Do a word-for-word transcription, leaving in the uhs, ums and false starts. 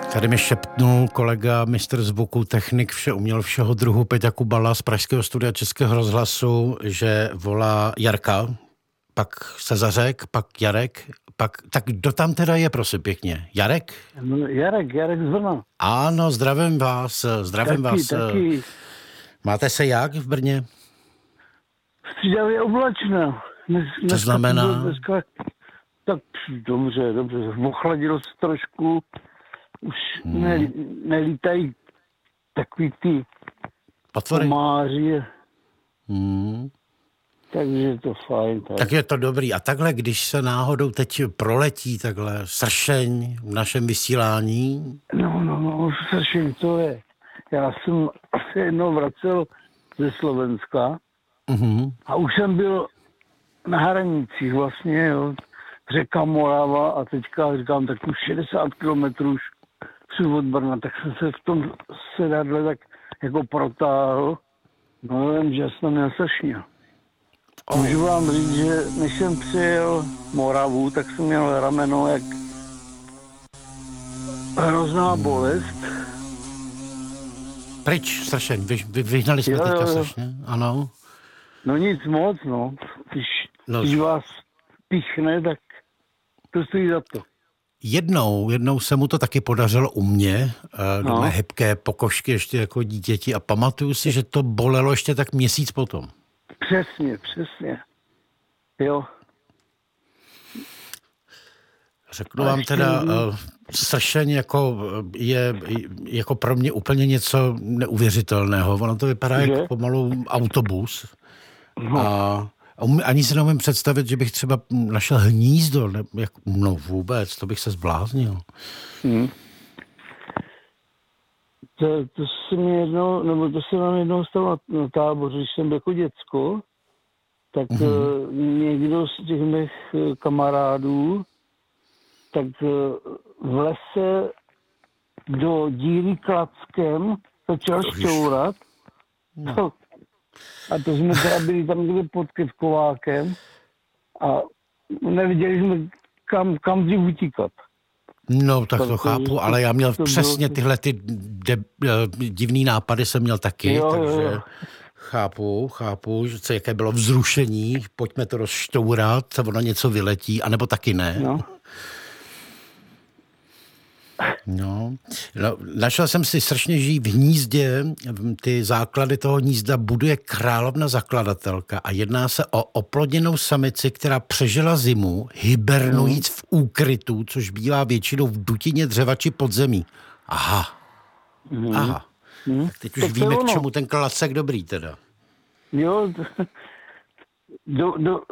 Tady mi šeptnul kolega, mistr zvuku, technik, vše uměl všeho druhu, Peťa Kubala z Pražského studia Českého rozhlasu, že volá Jarka, pak se zařek, pak Jarek, pak, tak kdo tam teda je, prosím pěkně? Jarek? No, Jarek, Jarek z Brna. Ano, zdravím vás, zdravím taky, vás. Taky. Máte se jak v Brně? Střídavě oblačno. Dnes, to znamená? Dneska, tak dobře, dobře. Ochladilo se trošku. Už hmm. ne, nelítají takový ty komáři. Hmm. Takže je to fajn. Tak. tak je to dobrý. A takhle, když se náhodou teď proletí takhle sršeň v našem vysílání? No, no, no, sršeň to je. Já jsem se jednou vracel ze Slovenska uh-huh. a už jsem byl na hranicích vlastně, jo. Řeka Morava a teďka říkám, tak už šedesát kilometrů už jsou od Brna, tak jsem se v tom sedadle tak jako protáhl. No nevím, že jsem měl sršně. Oh. Můžu vám říct, že než jsem přijel Moravu, tak jsem měl rameno jak hrozná bolest. Pryč, sršeň, vy, vy, vyhnali jsme jo, teďka sršně, ano. No nic moc, no. Když, no. když vás píchne, tak to stojí za to. Jednou, jednou se mu to taky podařilo u mě, no. do mé hebké pokožky ještě jako dítěti a pamatuju si, že to bolelo ještě tak měsíc potom. Přesně, přesně. Jo. Řeknu vám teda, uh, sršeň jako je jako pro mě úplně něco neuvěřitelného. Ono to vypadá že? jako pomalu autobus. No. A ani si neumím představit, že bych třeba našel hnízdo. Ne, jak, no vůbec, to bych se zbláznil. Hmm. To, to se mi jednou, nebo to se nám jednou stalo na táboře, když jsem jako děcko, tak mm-hmm. někdo z těch mých kamarádů tak v lese do díry klackem začal šťourat. No. A to jsme teda byli tam někde pod Kevkovákem a neviděli jsme, kam, kam dřív utíkat. No, tak to chápu, ale já měl přesně tyhle ty de, divný nápady jsem měl taky, jo, takže jo. chápu, chápu, že co, jaké bylo vzrušení, pojďme to rozštourat, ono něco vyletí, anebo taky ne. No. No, no, našel jsem si sršně žijí v hnízdě, ty základy toho hnízda buduje královna zakladatelka a jedná se o oplodněnou samici, která přežila zimu, hibernujíc v úkrytu, což bývá většinou v dutině dřeva či podzemí. Aha, mm. aha. Mm. Tak teď už tak víme, k čemu ten klacek dobrý teda. Jo, do, do,